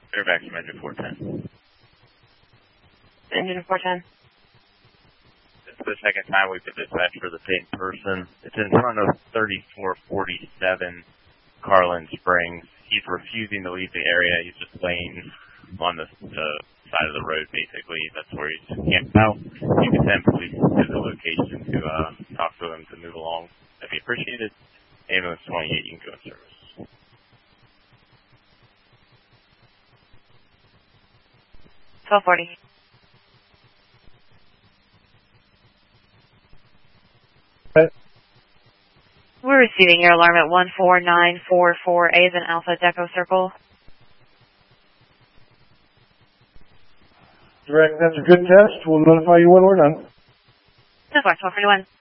They're back from engine 410. Engine 410. This is the second time we've been dispatched for the same person. It's in front of 3447 Carlin Springs. He's refusing to leave the area. He's just laying on the side of the road, basically. That's where he's camped out. You can send police to the location to talk to him to move along. That'd be appreciated. Ambulance 28, you can go in service. We're receiving your alarm at 14944A as an Alpha Deco Circle. Direct, that's a good test. We'll notify you when we're done. That's 1241.